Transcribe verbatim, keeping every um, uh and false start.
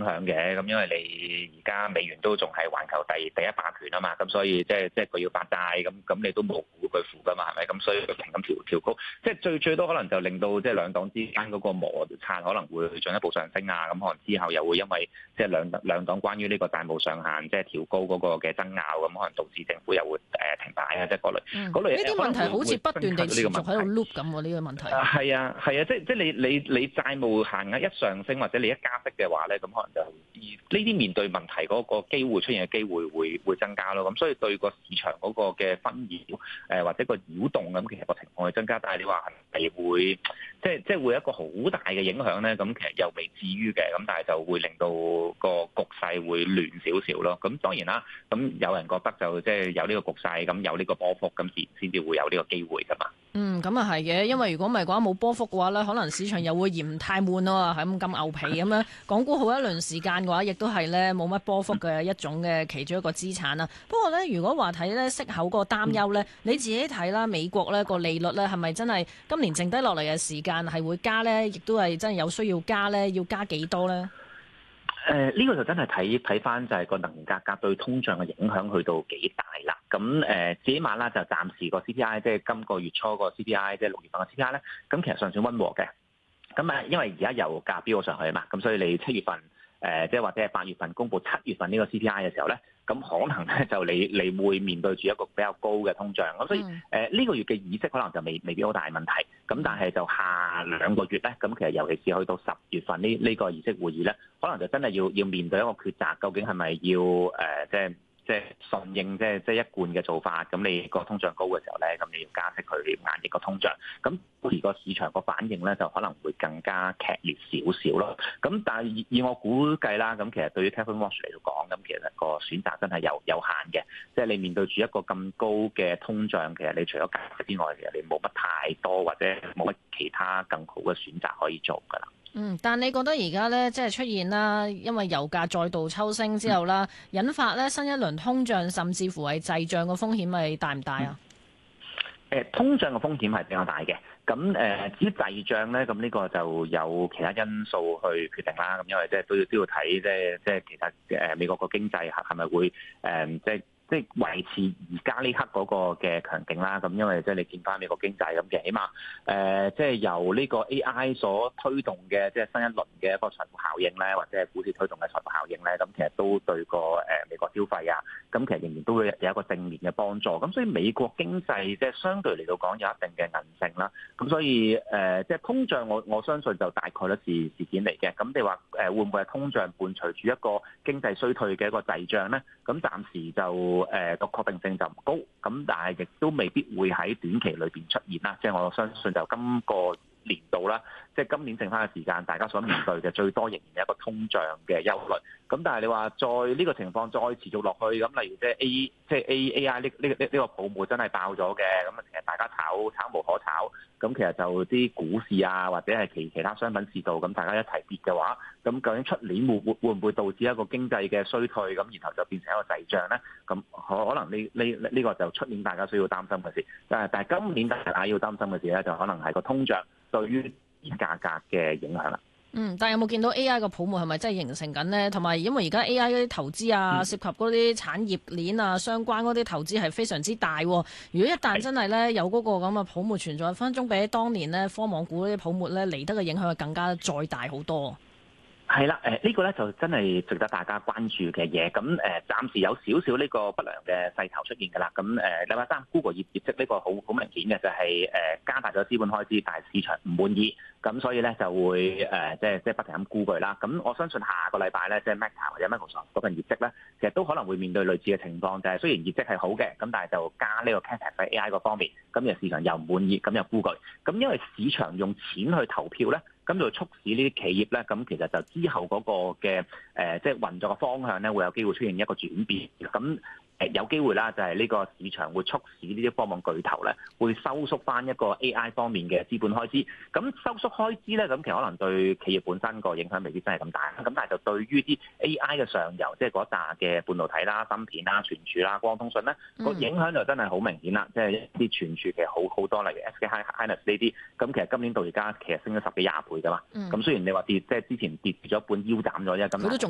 影響嘅，咁因為你而家美元都仲係環球第第一霸權啊嘛，咁所以即係即係佢要發債，咁咁你都冇股佢付噶嘛，係咪？咁所以佢平咁調調高，即係最最多可能就令到即係兩黨之間嗰個摩擦可能會進一步上升啊，咁可能之後又會因為即係兩兩黨關於呢個債務上限即係調高嗰個嘅爭拗，咁可能導致政府又會誒停擺啊，即係嗰類嗰類。 呢啲問題好似不斷地持續喺度 loop 咁喎，呢個問題。 係啊係啊，即係即係你你你債務限額一上升或者你一加息嘅話咧，咁可能就呢啲面對問題嗰個機會出現嘅機會會會增加咯。咁所以對個市場嗰個嘅紛擾誒或者個擾動咁，其實個情況係增加。但係你話係會即係即係會有一個好大嘅影響咧，咁其實又未至於嘅。咁但係就會令到個局勢會亂少少咯。咁當然啦，咁有人覺得就即係有呢個局勢，咁有呢個波幅，咁先先至會有呢個機會㗎嘛。 嗯，咁啊係嘅，因為如果唔係嘅話冇波幅嘅話咧，可能市場又會嫌太悶咯，係咁咁牛皮咁樣。港股好一輪時間嘅話，亦都係咧冇乜波幅嘅一種嘅其中一個資產啦。不過咧，如果話睇咧息口嗰個擔憂咧，嗯、你自己睇啦，美國咧個利率咧係咪真係今年剩低落嚟嘅時間係會加咧？亦都係真係有需要加咧？要加幾多咧？ 誒呢、呃這個就真係睇睇翻就係個能價格對通脹嘅影響去到幾大啦。咁誒、呃，至起碼啦就暫時個 C P I 即係今個月初個 C P I 即係六月份嘅 C P I 咧，咁其實尚算溫和嘅。咁啊，因為而家油價飆咗上去啊嘛，咁所以你七月份誒、呃、即係或者係八月份公佈七月份呢個 C P I 嘅時候咧，咁可能咧就你你會面對住一個比較高嘅通脹。咁所以誒呢、呃這個月嘅議息可能就未未必好大問題。咁但係就下兩個月咧，咁其實尤其是去到十月份呢呢個議息會議咧，可能就真係要要面對一個抉擇，究竟係咪要誒、呃、即係即係順應即係即係一貫嘅做法？咁你個通脹高嘅時候咧，咁你要加息佢壓抑個通脹。咁而個市場個反應咧，就可能會更加劇烈少少咯。咁但係以我估計啦，咁其實對於 Cathie Wood 嚟講，咁其實個選擇真係有有限嘅。即係你面對住一個咁高嘅通脹，其實你除咗加息之外，其實你冇乜太多或者冇乜其他更好嘅選擇可以做㗎啦。 嗯，但你覺得而家咧，即係出現啦，因為油價再度抽升之後啦，嗯、引發咧新一輪通脹，甚至乎係滯脹嘅風險，係大唔大啊？ 誒、嗯，通脹嘅風險係比較大嘅。咁誒，至於滯脹咧，咁呢個就有其他因素去決定啦。咁因為即係都要都要睇，即係即係其實誒美國個經濟係係咪會誒即係。即係維持而家呢刻嗰個嘅強勁啦，咁因為即係你見翻美國經濟咁嘅，起碼誒即係由呢個 A I 所推動嘅即係新一輪嘅一個財富效應咧，或者係股市推動嘅財富效應咧，咁其實都對個誒美國消費啊，咁其實仍然都會有一個正面嘅幫助。咁所以美國經濟即係相對嚟到講有一定嘅韌性啦。咁所以誒即係通脹我，我我相信就大概率是事件嚟嘅。咁你話誒會唔會係通脹伴隨住一個經濟衰退嘅一個滯脹咧？咁暫時就誒個確定性就唔高，咁但係亦都未必會喺短期裏邊出現啦。即係我相信就今個年度啦，即係今年剩翻嘅時間，大家所面對嘅最多仍然係一個通脹嘅憂慮。咁但係你話再呢個情況再持續落去，咁例如即係 A 即係 A A I 呢呢呢呢個泡沫真係爆咗嘅，咁啊其實大家炒炒無可炒，咁其實就啲股市啊或者係其其他商品市道，咁大家一齊跌嘅話，咁究竟出年會會會唔會導致一個經濟嘅衰退，咁然後就變成一個滯脹咧？咁可可能呢呢呢個就出年大家需要擔心嘅事。但係但係今年大家要擔心嘅事咧，就可能係個通脹對於價格嘅影響啦。 嗯，但係有冇見到 A I 個泡沫係咪真係形成緊呢？同埋因為而家 A I 嗰啲投資啊，涉及嗰啲產業鏈啊，相關嗰啲投資係非常之大。如果一旦真係咧有嗰個咁嘅泡沫存在，分分鐘比當年咧科網股嗰啲泡沫咧嚟得嘅影響更加再大好多。 係啦，誒、這、呢個咧就真係值得大家關注嘅嘢。咁誒、呃，暫時有少少呢個不良嘅勢頭出現㗎啦。咁誒，禮拜三 Google 業業績呢個好好明顯嘅就係、是、誒、呃、加大咗資本開支，但係市場唔滿意，咁所以咧就會誒、呃、即係即係不停咁沽佢啦。咁我相信下個禮拜咧，即係 Meta 或者 Microsoft 嗰份業績咧，其實都可能會面對類似嘅情況，就係、是、雖然業績係好嘅，咁但係就加呢個 capex 喺 A I 嗰方面，咁而市場又唔滿意，咁又沽佢。咁因為市場用錢去投票咧。咁就促使呢啲企業咧，咁其實就之後嗰個嘅誒、呃，即係運作嘅方向咧，會有機會出現一個轉變。咁誒有機會啦，就係呢個市場會促使呢啲科網巨頭咧，會收縮翻一個 A I 方面嘅資本開支。咁收縮開支咧，咁其實可能對企業本身個影響未必真係咁大。咁但係就對於啲 A I 嘅上游，即係嗰扎嘅半導體啦、芯片啦、存儲啦、光通訊咧，個影響就真係好明顯啦。即係一啲存儲其實好好多，例如 S K Hynix 呢啲，咁其實今年到而家其實升咗十幾廿倍噶嘛。咁、嗯、雖然你話跌，即係之前跌咗一半腰斬咗啫，咁。